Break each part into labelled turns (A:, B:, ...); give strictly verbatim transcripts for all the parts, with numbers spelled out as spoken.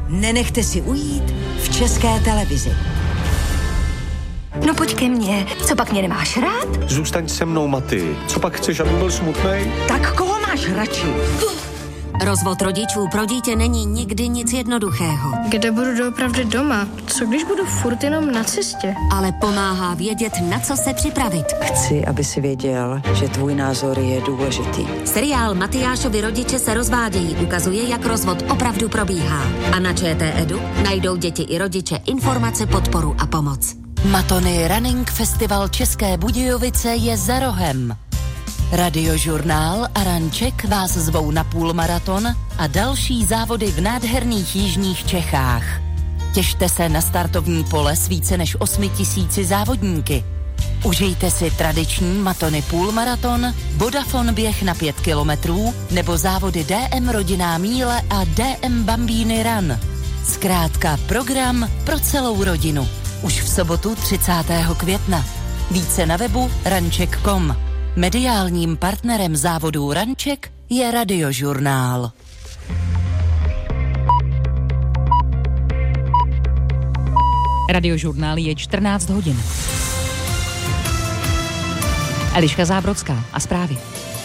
A: nenechte si ujít v České televizi.
B: No pojď ke mně, co pak mě nemáš rád?
C: Zůstaň se mnou, Maty. Co pak chceš, aby byl smutnej?
A: Tak koho máš radši?
D: Rozvod rodičů pro dítě není nikdy nic jednoduchého.
E: Kde budu doopravdy doma? Co když budu furt jenom na cestě?
D: Ale pomáhá vědět, na co se připravit.
A: Chci, aby si věděl, že tvůj názor je důležitý.
D: Seriál Matyášovi rodiče se rozvádějí ukazuje, jak rozvod opravdu probíhá. A na ČT Edu najdou děti i rodiče informace, podporu a pomoc.
F: Matony Running Festival České Budějovice je za rohem. Radiožurnál a Ranček vás zvou na půlmaraton a další závody v nádherných jižních Čechách. Těšte se na startovní pole s více než osmi tisíci závodníky. Užijte si tradiční Matony půlmaraton, Vodafone běh na pět kilometrů nebo závody D M Rodinná míle a D M Bambíny Run. Zkrátka program pro celou rodinu. Už v sobotu třicátého května. Více na webu ranček tečka com. Mediálním partnerem závodů Ranček je Radiožurnál.
G: Radiožurnál je čtrnáct hodin. Eliška Zábrodská a zprávy.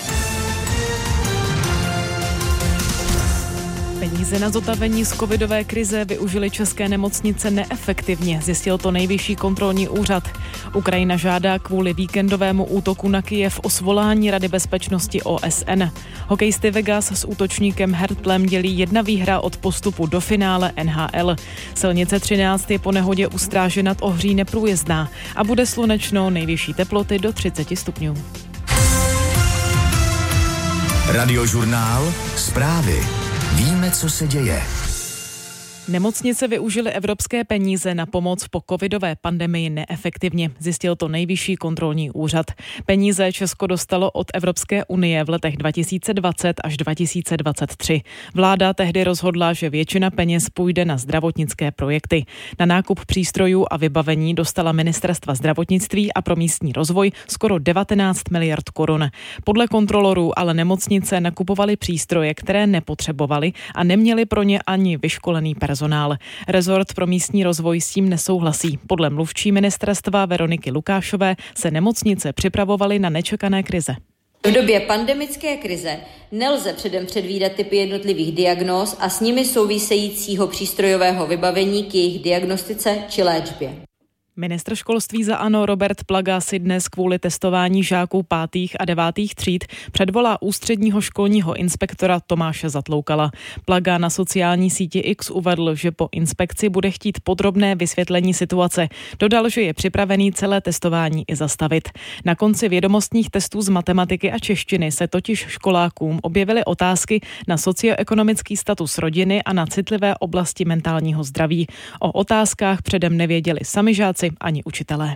H: Peníze na zotavení z covidové krize využily české nemocnice neefektivně, zjistil to Nejvyšší kontrolní úřad. Ukrajina žádá kvůli víkendovému útoku na Kyjev o svolání Rady bezpečnosti O S N. Hokejisty Vegas s útočníkem Hertlem dělí jedna výhra od postupu do finále N H L. Silnice třináct je po nehodě u Stráže nad Ohří neprůjezdná a bude slunečno, nejvyšší teploty do třicet stupňů.
I: Radiožurnál, zprávy. Víme, co se děje.
H: Nemocnice využily evropské peníze na pomoc po covidové pandemii neefektivně, zjistil to Nejvyšší kontrolní úřad. Peníze Česko dostalo od Evropské unie v letech dva tisíce dvacet až dva tisíce dvacet tři. Vláda tehdy rozhodla, že většina peněz půjde na zdravotnické projekty. Na nákup přístrojů a vybavení dostala ministerstva zdravotnictví a pro místní rozvoj skoro devatenáct miliard korun. Podle kontrolorů ale nemocnice nakupovaly přístroje, které nepotřebovaly a neměly pro ně ani vyškolený personál. Personál. Rezort pro místní rozvoj s tím nesouhlasí. Podle mluvčí ministerstva Veroniky Lukášové se nemocnice připravovaly na nečekané krize.
J: V době pandemické krize nelze předem předvídat typy jednotlivých diagnóz a s nimi souvisejícího přístrojového vybavení k jejich diagnostice či léčbě.
H: Ministr školství za ANO Robert Plaga si dnes kvůli testování žáků pátých a devátých tříd předvolá ústředního školního inspektora Tomáše Zatloukala. Plaga na sociální síti X uvedl, že po inspekci bude chtít podrobné vysvětlení situace. Dodal, že je připravený celé testování i zastavit. Na konci vědomostních testů z matematiky a češtiny se totiž školákům objevily otázky na socioekonomický status rodiny a na citlivé oblasti mentálního zdraví. O otázkách předem nevěděli sami žáci ani učitelé.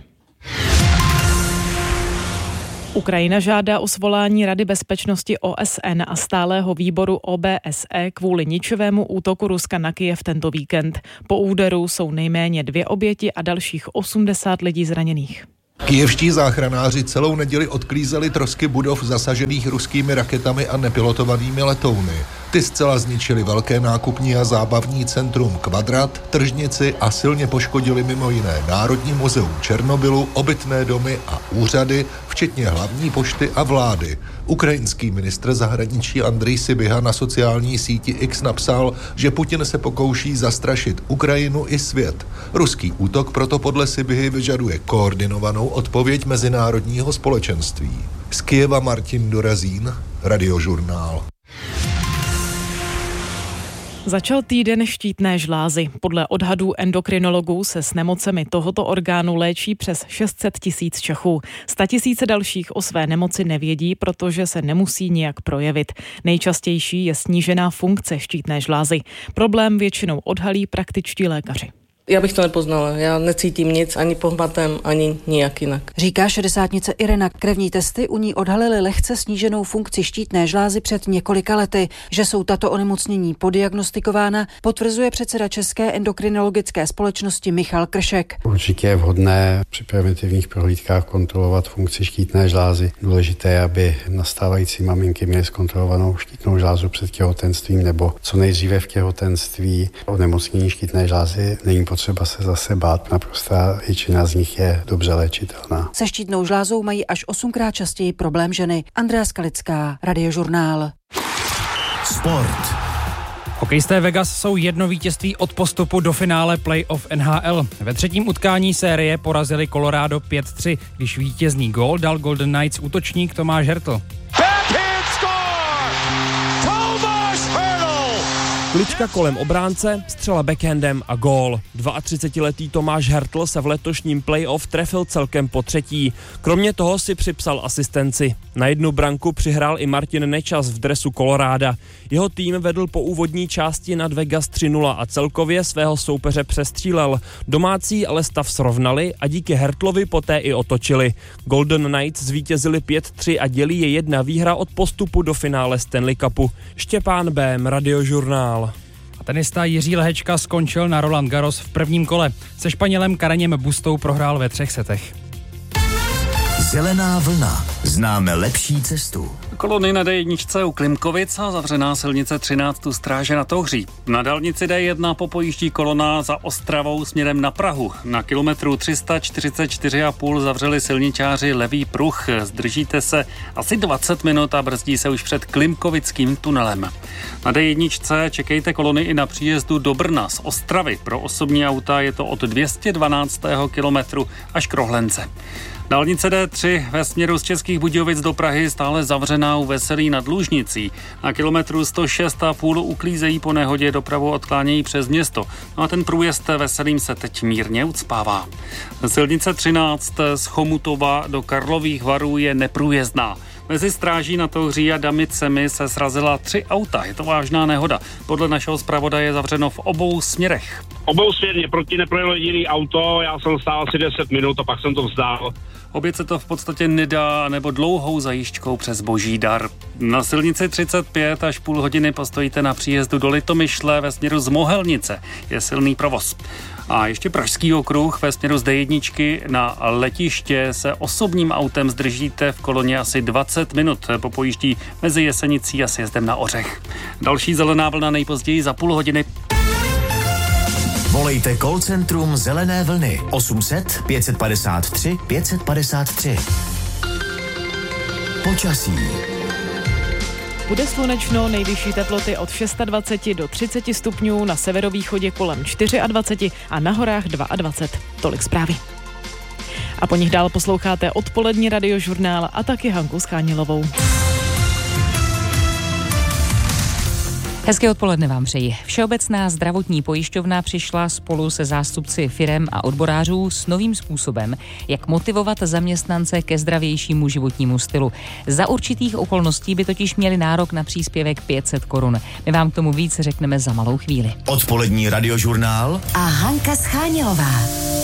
H: Ukrajina žádá o svolání Rady bezpečnosti O S N a stálého výboru O B S E kvůli ničivému útoku Ruska na Kyjev tento víkend. Po úderu jsou nejméně dvě oběti a dalších osmdesát lidí zraněných.
K: Kyjevští záchranáři celou neděli odklízeli trosky budov zasažených ruskými raketami a nepilotovanými letouny. Ty zcela zničily velké nákupní a zábavní centrum Kvadrat, tržnici a silně poškodili mimo jiné Národní muzeum Černobylu, obytné domy a úřady, včetně hlavní pošty a vlády. Ukrajinský ministr zahraničí Andrej Sybiha na sociální síti X napsal, že Putin se pokouší zastrašit Ukrajinu i svět. Ruský útok proto podle Sybihy vyžaduje koordinovanou odpověď mezinárodního společenství. Z Kyjeva Martin Dorazín, Radiožurnál.
H: Začal týden štítné žlázy. Podle odhadů endokrinologů se s nemocemi tohoto orgánu léčí přes šest set tisíc Čechů. Statisíce dalších o své nemoci nevědí, protože se nemusí nijak projevit. Nejčastější je snížená funkce štítné žlázy. Problém většinou odhalí praktičtí lékaři.
L: Já bych to nepoznala, já necítím nic ani pohmatem, ani nijak jinak.
M: Říká šedesátnice Irena. Krevní testy u ní odhalily lehce sníženou funkci štítné žlázy před několika lety. Že jsou tato onemocnění podiagnostikována, potvrzuje předseda České endokrinologické společnosti Michal Kršek.
N: Určitě je vhodné při preventivních prohlídkách kontrolovat funkci štítné žlázy. Důležité je, aby nastávající maminky měly zkontrolovanou štítnou žlázu před těhotenstvím nebo co nejdříve v těhotenství. Onemocnění štítné žlázy není potřeba se zase bát, naprostá většina z nich je dobře léčitelná.
M: Se štítnou žlázou mají až osmkrát častěji problém ženy. Andrea Skalická, Radiožurnál.
I: Sport.
O: Hokejisté Vegas jsou jedno vítězství od postupu do finále playoff N H L. Ve třetím utkání série porazili Colorado pět tři, když vítězný gól dal Golden Knights útočník Tomáš Hertl.
P: Klička kolem obránce, střela backhandem a gól. třicetiletý Tomáš Hertl se v letošním playoff trefil celkem po třetí. Kromě toho si připsal asistenci. Na jednu branku přihrál i Martin Nečas v dresu Coloráda. Jeho tým vedl po úvodní části nad Vegas tři nula a celkově svého soupeře přestřílel. Domácí ale stav srovnali a díky Hertlovi poté i otočili. Golden Knights zvítězili pět tři a dělí je jedna výhra od postupu do finále Stanley Cupu. Štěpán Bém, Radiožurnál.
O: A tenista Jiří Lehečka skončil na Roland Garros v prvním kole. Se Španělem Kareněm Bustou prohrál ve třech setech.
I: Zelená vlna. Známe lepší cestu.
Q: Kolony na D jedna u Klimkovic a zavřená silnice třináct u Stráže nad Ohří. Na dálnici D jedna popojíždí kolona za Ostravou směrem na Prahu. Na kilometru tři sta čtyřicet čtyři a půl zavřeli silničáři levý pruh. Zdržíte se asi dvacet minut a brzdí se už před Klimkovickým tunelem. Na D jedna čekejte kolony i na příjezdu do Brna z Ostravy. Pro osobní auta je to od dvě stě dvanáctého kilometru až k Rohlence. Dálnice D tři ve směru z Českých Budějovic do Prahy stále zavřená u Veselí nad Lužnicí. Na kilometru sto šest a půl uklízejí po nehodě, dopravu odklánějí přes město. No a ten průjezd Veselým se teď mírně ucpává. Silnice třináct z Chomutova do Karlových Varů je neprůjezdná. Mezi Stráží nad Ohří a Damicemi se srazila tři auta. Je to vážná nehoda. Podle našeho zpravodaje je zavřeno v obou směrech.
R: Obou směrně, proti neprojelo jediný auto, já jsem stál asi deset minut a pak jsem to vzdál.
Q: Obět se to v podstatě nedá, nebo dlouhou zajížďkou přes Boží dar. Na silnici třicet pět až půl hodiny postojíte na příjezdu do Litomyšle ve směru z Mohelnice. Je silný provoz. A ještě Pražský okruh ve směru z D jedna na letiště se osobním autem zdržíte v koloně asi dvacet minut. Popojíždí mezi Jesenicí a sjezdem na Ořech. Další zelená vlna nejpozději za půl hodiny.
I: Volejte call centrum Zelené vlny osm set pět set padesát tři pět set padesát tři. Počasí.
H: Bude slunečno, nejvyšší teploty od dvacet šest do třicet stupňů, na severovýchodě kolem dvacet čtyři a na horách dvacet dva. Tolik zprávy. A po nich dál posloucháte odpolední Radiožurnál a taky Hanku Schánilovou.
G: Hezké odpoledne vám přeji. Všeobecná zdravotní pojišťovna přišla spolu se zástupci firem a odborářů s novým způsobem, jak motivovat zaměstnance ke zdravějšímu životnímu stylu. Za určitých okolností by totiž měli nárok na příspěvek pět set korun. My vám k tomu víc řekneme za malou chvíli.
I: Odpolední Radiožurnál
D: a Hanka Schánilová.